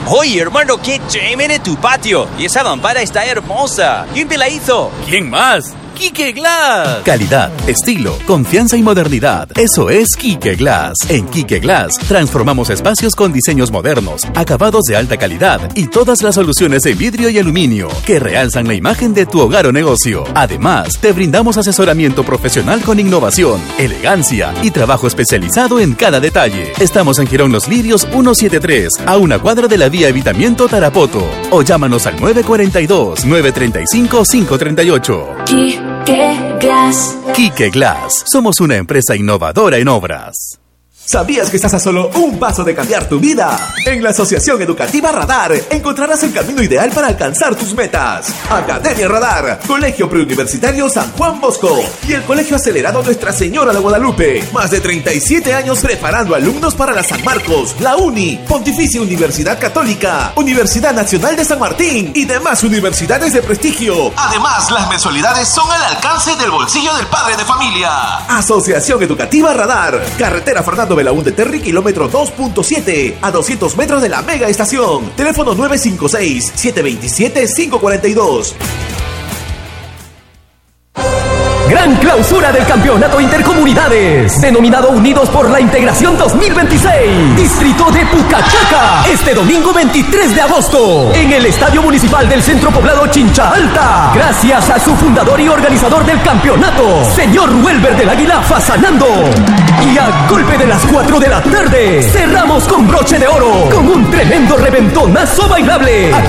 Oye, hermano, qué chévere tu patio. Y esa mampara está hermosa. ¿Quién te la hizo? ¿Quién más? ¡Quique Glass! Calidad, estilo, confianza y modernidad. Eso es Quique Glass. En Quique Glass transformamos espacios con diseños modernos, acabados de alta calidad y todas las soluciones en vidrio y aluminio que realzan la imagen de tu hogar o negocio. Además, te brindamos asesoramiento profesional con innovación, elegancia y trabajo especializado en cada detalle. Estamos en Girón Los Lirios 173, a una cuadra de la vía Evitamiento Tarapoto. O llámanos al 942-935-538. Quique Glass. Quique Glass. Somos una empresa innovadora en obras. ¿Sabías que estás a solo un paso de cambiar tu vida? En la Asociación Educativa Radar encontrarás el camino ideal para alcanzar tus metas. Academia Radar, Colegio Preuniversitario San Juan Bosco y el Colegio Acelerado Nuestra Señora de Guadalupe. Más de 37 años preparando alumnos para la San Marcos, la UNI, Pontificia Universidad Católica, Universidad Nacional de San Martín y demás universidades de prestigio. Además, las mensualidades son al alcance del bolsillo del padre de familia. Asociación Educativa Radar, carretera Fernando Belaúnde Terry, kilómetro 2.7, a 200 metros de la mega estación. Teléfono 956-727-542. Gran clausura del Campeonato Intercomunidades, denominado Unidos por la Integración 2026, Distrito de Pucachaca, este domingo 23 de agosto, en el Estadio Municipal del Centro Poblado Chincha Alta, gracias a su fundador y organizador del campeonato, señor Welber del Águila Fasanando. Y a golpe de las 4 de la tarde, cerramos con broche de oro, con un tremendo reventonazo bailable.